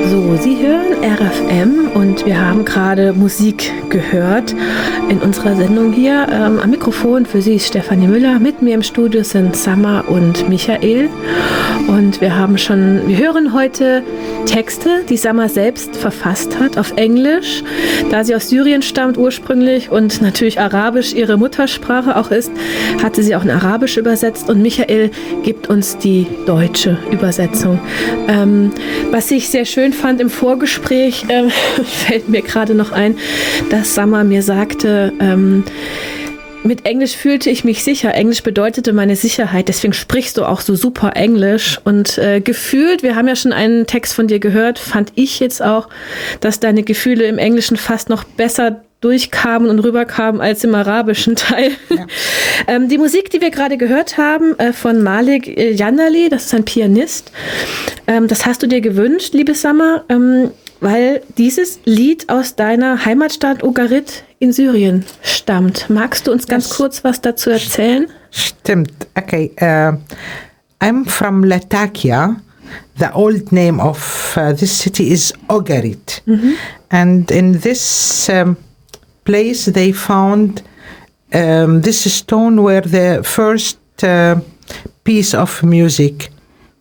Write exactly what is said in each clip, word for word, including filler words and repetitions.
So, Sie hören R F M und wir haben gerade Musik gehört in unserer Sendung hier. Ähm, am Mikrofon für Sie ist Stefanie Müller. Mit mir im Studio sind Summer und Michael. Und wir haben schon, wir hören heute Texte, die Summer selbst verfasst hat auf Englisch. Da sie aus Syrien stammt ursprünglich und natürlich Arabisch ihre Muttersprache auch ist, hat sie sie auch in Arabisch übersetzt und Michael gibt uns die deutsche Übersetzung. Ähm, was ich sehr schön fand im Vorgespräch, äh, fällt mir gerade noch ein, dass Summer mir sagte, ähm, mit Englisch fühlte ich mich sicher. Englisch bedeutete meine Sicherheit. Deswegen sprichst du auch so super Englisch. Und äh, gefühlt, wir haben ja schon einen Text von dir gehört, fand ich jetzt auch, dass deine Gefühle im Englischen fast noch besser durchkamen und rüberkamen als im arabischen Teil. Ja. ähm, die Musik, die wir gerade gehört haben, äh, von Malik Yanderli, das ist ein Pianist, ähm, das hast du dir gewünscht, liebe Summer, ähm, weil dieses Lied aus deiner Heimatstadt Ugarit in Syrien stammt. Magst du uns ganz yes. kurz was dazu erzählen? Stimmt. Okay. Uh, I'm from Latakia. The old name of uh, this city is Ugarit. Mm-hmm. And in this um, place they found um, this stone where the first uh, piece of music.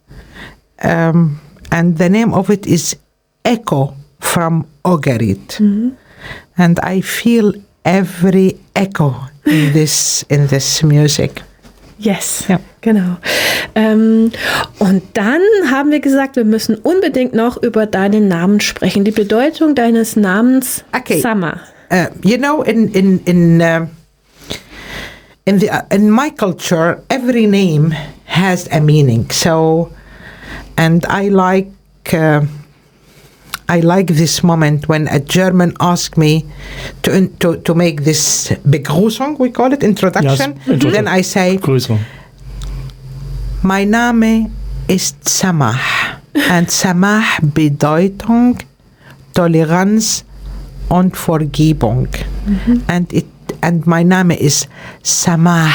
Um, and the name of it is Echo from Ugarit. Mm-hmm. And I feel every echo in this in this music. Yes, ja. Genau. Ähm, und dann haben wir gesagt, wir müssen unbedingt noch über deinen Namen sprechen, die Bedeutung deines Namens okay. Summer. Uh, you know, in in in uh, in the uh, in my culture, every name has a meaning. So, and I like. Uh, I like this moment when a German asked me to to, to make this Begrüßung, we call it, introduction. Yes, then I say, Begrüßung. Mein Name ist Samah. And Samah Bedeutung, Toleranz und Vergebung. Mm-hmm. And it and my Name is Samah.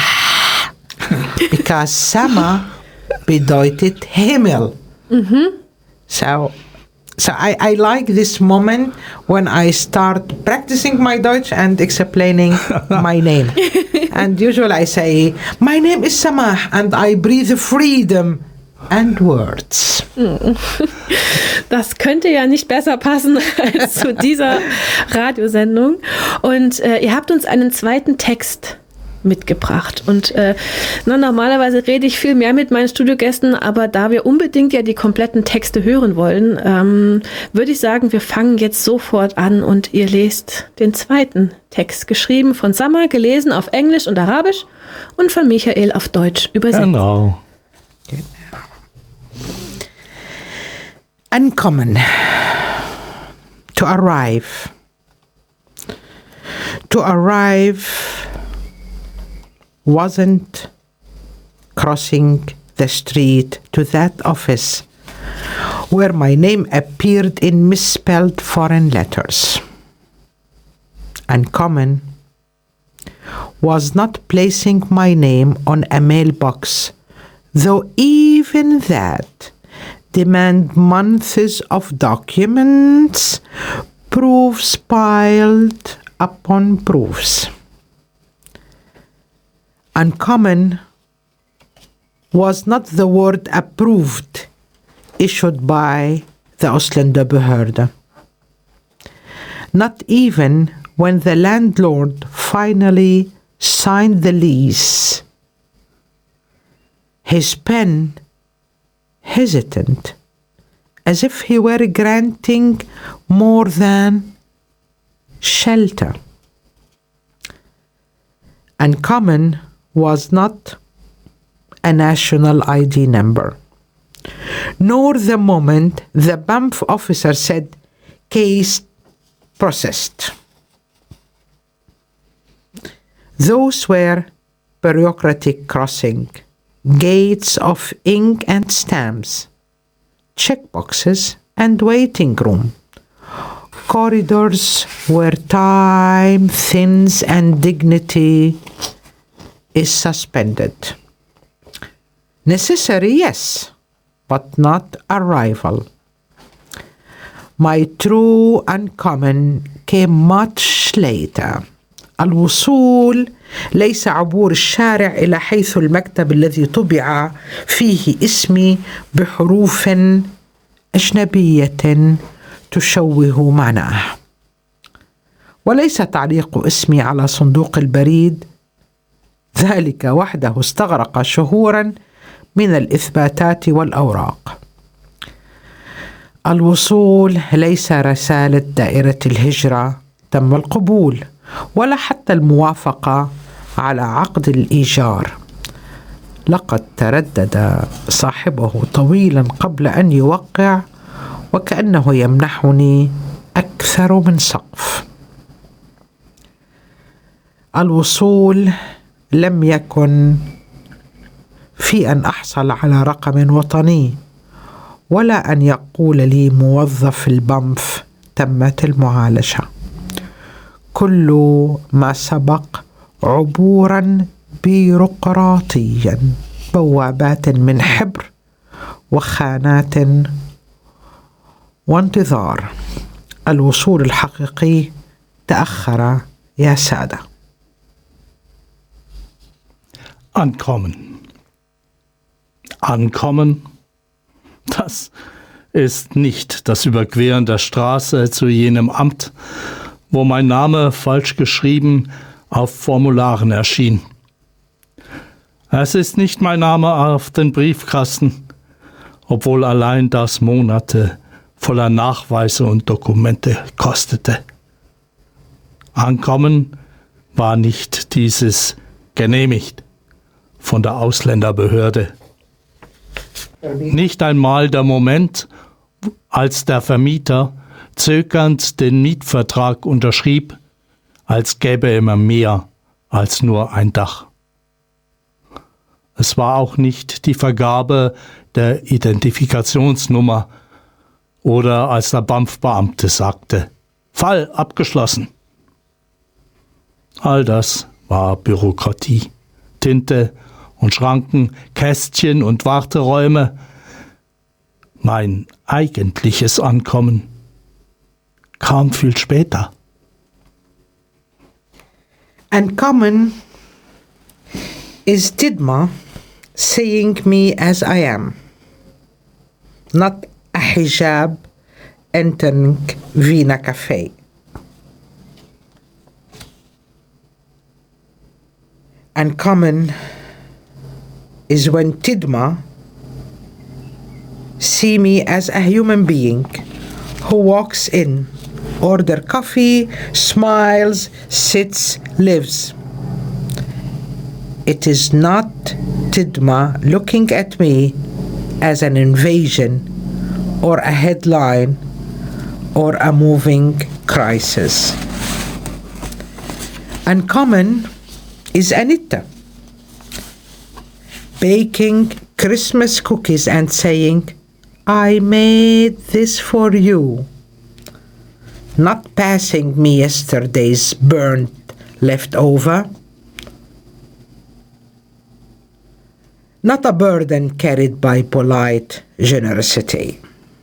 Because Samah bedeutet Himmel. Mm-hmm. So So I, I like this moment when I start practicing my Deutsch and explaining my name. And usually I say, my name is Samah and I breathe freedom and words. Das könnte ja nicht besser passen als zu dieser Radiosendung. Und äh, ihr habt uns einen zweiten Text mitgebracht. Und äh, na, normalerweise rede ich viel mehr mit meinen Studiogästen, aber da wir unbedingt ja die kompletten Texte hören wollen, ähm, würde ich sagen, wir fangen jetzt sofort an und ihr lest den zweiten Text, geschrieben von Summer, gelesen auf Englisch und Arabisch und von Michael auf Deutsch übersetzt. Genau. Ankommen. To arrive. To arrive wasn't crossing the street to that office where my name appeared in misspelled foreign letters. Uncommon was not placing my name on a mailbox, though even that demand months of documents, proofs piled upon proofs. Uncommon was not the word approved issued by the Ausländerbehörde. Not even when the landlord finally signed the lease. His pen hesitant, as if he were granting more than shelter. Uncommon was not a national I D number, nor the moment the B A M F officer said, case processed. Those were bureaucratic crossing, gates of ink and stamps, checkboxes and waiting room, corridors where time thins and dignity is suspended. Necessary, yes, but not arrival. My true uncommon came much later. الوصول ليس عبور الشارع إلى حيث المكتب الذي طبع فيه اسمي بحروف أجنبية تشوه معناه، وليس تعليق اسمي على صندوق البريد، ذلك وحده استغرق شهورا من الإثباتات والأوراق. الوصول ليس رسالة دائرة الهجرة تم القبول، ولا حتى الموافقة على عقد الإيجار. لقد تردد صاحبه طويلا قبل أن يوقع، وكأنه يمنحني أكثر من سقف. الوصول لم يكن في أن أحصل على رقم وطني، ولا أن يقول لي موظف البنف تمت المعالجة. كل ما سبق عبورا بيروقراطيا، بوابات من حبر وخانات وانتظار. الوصول الحقيقي تأخر يا سادة. Ankommen. Ankommen, das ist nicht das Überqueren der Straße zu jenem Amt, wo mein Name falsch geschrieben auf Formularen erschien. Es ist nicht mein Name auf den Briefkasten, obwohl allein das Monate voller Nachweise und Dokumente kostete. Ankommen war nicht dieses genehmigt von der Ausländerbehörde. Nicht einmal der Moment, als der Vermieter zögernd den Mietvertrag unterschrieb, als gäbe er mehr als nur ein Dach. Es war auch nicht die Vergabe der Identifikationsnummer oder als der Banfbeamte sagte, Fall abgeschlossen. All das war Bürokratie, Tinte und Schranken, Kästchen und Warteräume. Mein eigentliches Ankommen kam viel später. Uncommon is Tidma seeing me as I am, not a hijab entering Vina Cafe. Uncommon is when Tidma see me as a human being who walks in, order coffee, smiles, sits, lives. It is not Tidma looking at me as an invasion or a headline or a moving crisis. Uncommon is Anita baking Christmas cookies and saying, I made this for you. Not passing me yesterday's burnt leftover. Not a burden carried by polite generosity.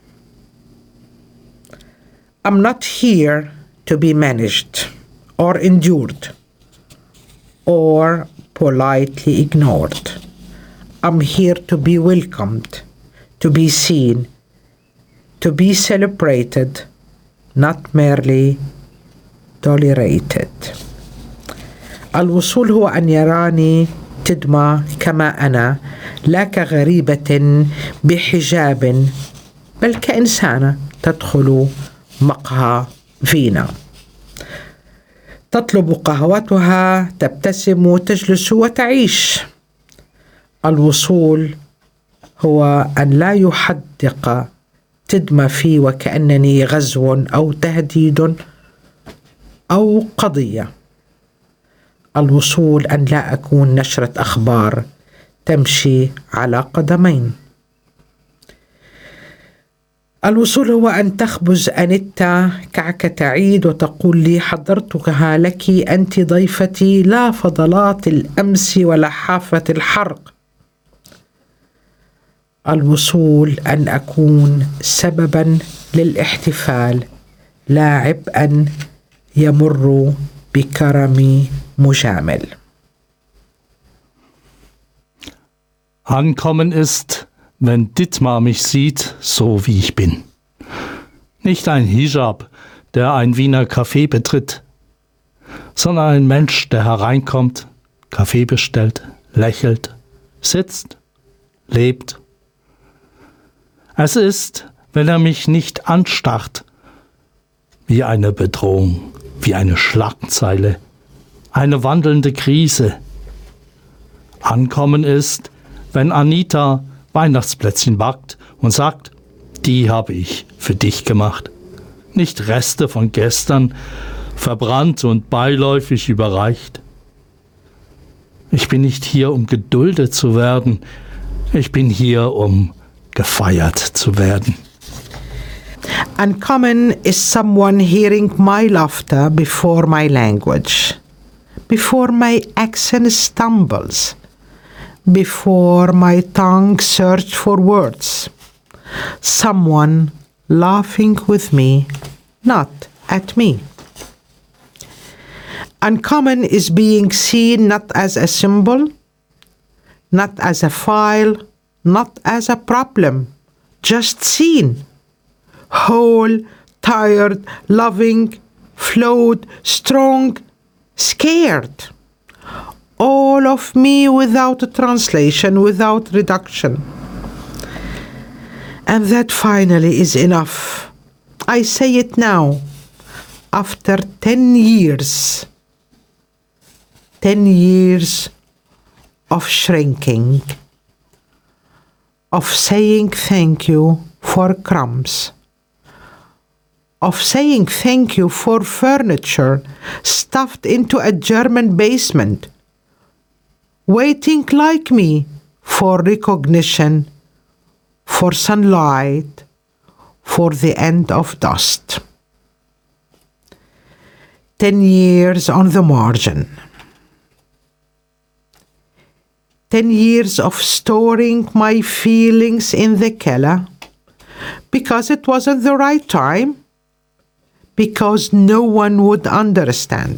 I'm not here to be managed or endured or politely ignored. I'm here to be welcomed, to be seen, to be celebrated, not merely tolerated. الوصول هو أن يراني تدمى كما أنا، لا كغريبة بحجاب، بل كإنسانة تدخل مقهى فينا، تطلب قهوتها، تبتسم، تجلس وتعيش. الوصول هو أن لا يحدق تدمى في وكأنني غزو أو تهديد أو قضية. الوصول أن لا أكون نشرة أخبار تمشي على قدمين. الوصول هو أن تخبز أنيتا كعك تعيد وتقول لي حضرتها لك، أنت ضيفتي، لا فضلات الأمس ولا حافة الحرق. الوصول أن أكون سببا للاحتفال لا عبئا يمر بكرم مجامل. Ankommen ist, wenn Dietmar mich sieht, so wie ich bin. Nicht ein Hijab, der ein Wiener Café betritt, sondern ein Mensch, der hereinkommt, Kaffee bestellt, lächelt, sitzt, lebt. Es ist, wenn er mich nicht anstarrt, wie eine Bedrohung, wie eine Schlagzeile, eine wandelnde Krise. Ankommen ist, wenn Anita Weihnachtsplätzchen backt und sagt, die habe ich für dich gemacht. Nicht Reste von gestern, verbrannt und beiläufig überreicht. Ich bin nicht hier, um geduldet zu werden. Ich bin hier, um gefeiert zu werden. Uncommon is someone hearing my laughter before my language, before my accent stumbles, before my tongue searches for words. Someone laughing with me, not at me. Uncommon is being seen not as a symbol, not as a file, not as a problem, just seen. Whole, tired, loving, flawed, strong, scared. All of me without a translation, without reduction. And that finally is enough. I say it now, after ten years. Ten years of shrinking, of saying thank you for crumbs, of saying thank you for furniture stuffed into a German basement, waiting like me for recognition, for sunlight, for the end of dust. Ten years on the margin. Ten years of storing my feelings in the cellar because it wasn't the right time, because no one would understand.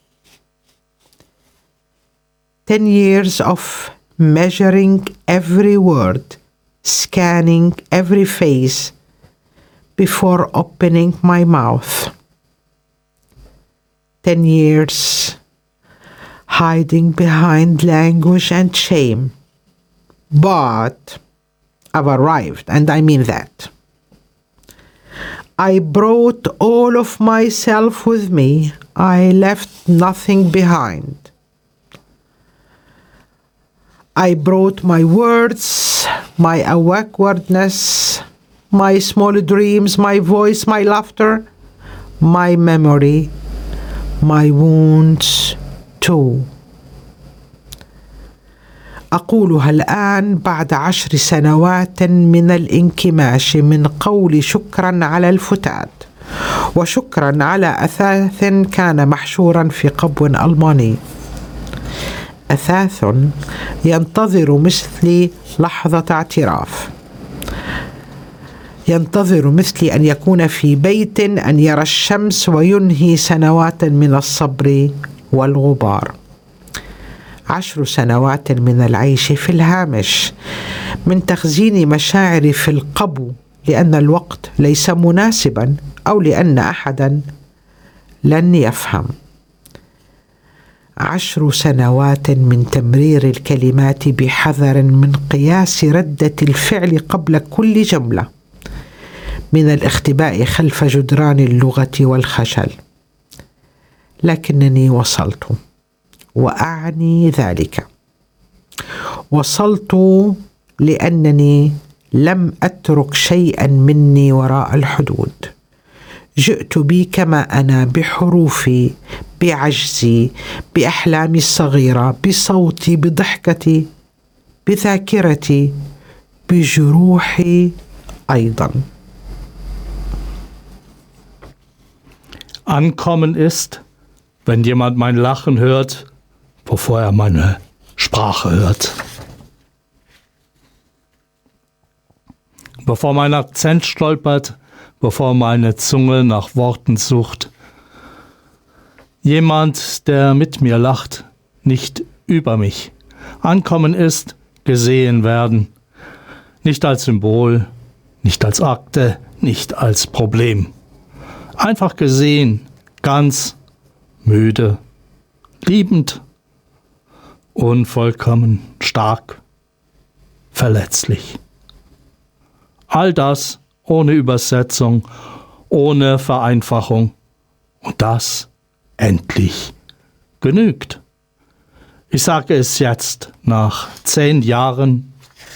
Ten years of measuring every word, scanning every face before opening my mouth. Ten years hiding behind language and shame. But I've arrived, and I mean that. I brought all of myself with me. I left nothing behind. I brought my words, my awkwardness, my small dreams, my voice, my laughter, my memory, my wounds too. أقولها الآن بعد عشر سنوات من الانكماش من قول شكرا على الفتات وشكرا على أثاث كان محشورا في قبو ألماني. أثاث ينتظر مثلي لحظة اعتراف، ينتظر مثلي أن يكون في بيت أن يرى الشمس وينهي سنوات من الصبر والغبار. عشر سنوات من العيش في الهامش، من تخزين مشاعري في القبو لأن الوقت ليس مناسبا أو لأن أحدا لن يفهم. عشر سنوات من تمرير الكلمات بحذر، من قياس ردة الفعل قبل كل جملة، من الاختباء خلف جدران اللغة والخجل. لكنني وصلت، وأعني ذلك. وصلت لأنني لم أترك شيئا مني وراء الحدود. جئت بي كما أنا، بحروفي، بعجزي، بأحلامي الصغيرة، بصوتي، بضحكتي، بذاكرتي، بجروحي أيضا. Ankommen ist, wenn jemand mein Lachen hört, bevor er meine Sprache hört. Bevor mein Akzent stolpert, bevor meine Zunge nach Worten sucht. Jemand, der mit mir lacht, nicht über mich. Ankommen ist gesehen werden. Nicht als Symbol, nicht als Akte, nicht als Problem. Einfach gesehen, ganz, müde, liebend, unvollkommen, stark, verletzlich. All das ohne Übersetzung, ohne Vereinfachung. Und das endlich genügt. Ich sage es jetzt nach zehn Jahren.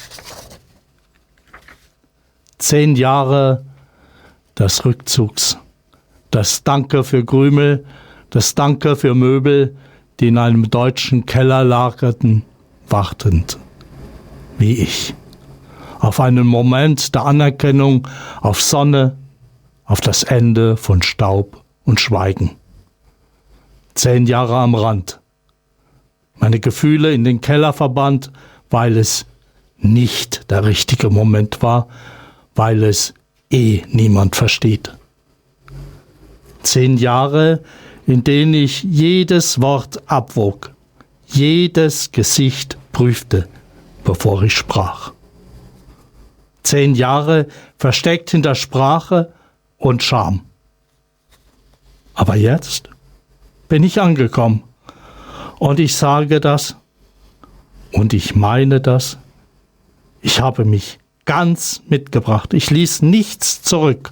Zehn Jahre des Rückzugs. Das Danke für Krümel, das Danke für Möbel, die in einem deutschen Keller lagerten, wartend, wie ich. Auf einen Moment der Anerkennung, auf Sonne, auf das Ende von Staub und Schweigen. Zehn Jahre am Rand. Meine Gefühle in den Keller verbannt, weil es nicht der richtige Moment war, weil es eh niemand versteht. Zehn Jahre, in denen ich jedes Wort abwog, jedes Gesicht prüfte, bevor ich sprach. Zehn Jahre versteckt hinter Sprache und Scham. Aber jetzt bin ich angekommen und ich sage das und ich meine das. Ich habe mich ganz mitgebracht. Ich ließ nichts zurück.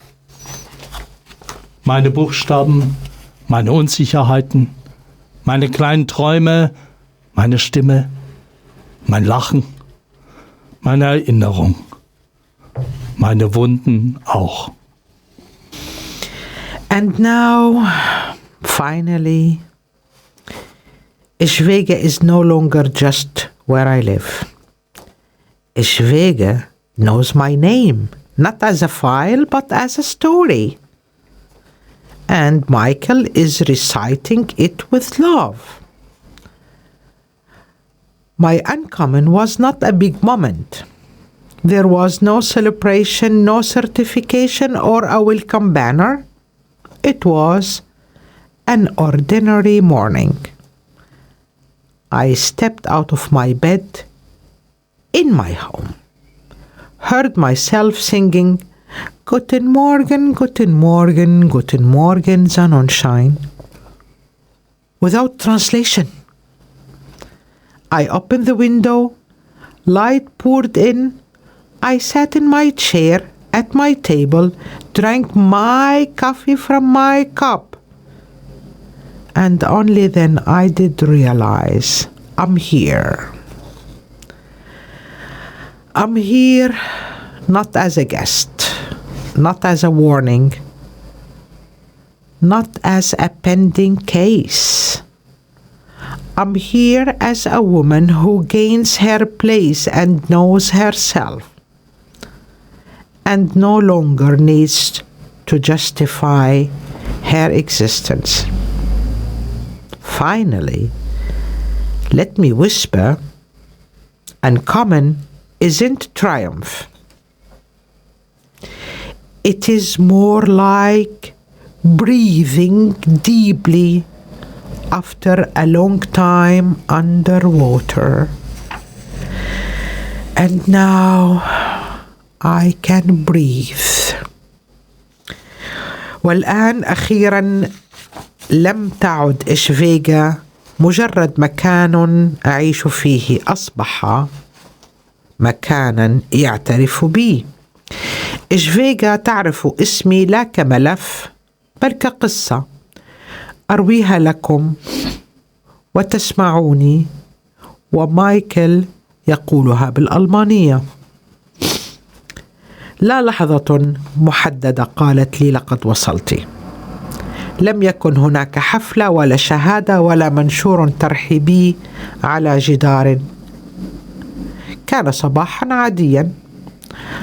Meine Buchstaben, meine Unsicherheiten, meine kleinen Träume, meine Stimme, mein Lachen, meine Erinnerung, meine Wunden auch. And now, finally, Schwege is no longer just where I live. Schwege knows my name, not as a file, but as a story. And Michael is reciting it with love. My uncommon was not a big moment. There was no celebration, no certification, or a welcome banner. It was an ordinary morning. I stepped out of my bed in my home, heard myself singing, Guten Morgen, Guten Morgen, Guten Morgen, Sonnenschein, without translation. I opened the window, light poured in, I sat in my chair at my table, drank my coffee from my cup. And only then I did realize I'm here. I'm here not as a guest, not as a warning, not as a pending case. I'm here as a woman who gains her place and knows herself, and no longer needs to justify her existence. Finally, let me whisper, uncommon isn't triumph. It is more like breathing deeply after a long time underwater. And now I can breathe. والآن أخيرا لم تعد شفيغا مجرد مكان أعيش فيه، أصبح مكانا يعترف بي. شفيغا تعرف اسمي لا كملف بل كقصة أرويها لكم وتسمعوني، ومايكل يقولها بالألمانية. لا لحظة محددة قالت لي لقد وصلت. لم يكن هناك حفلة ولا شهادة ولا منشور ترحيبي على جدار. كان صباحا عاديا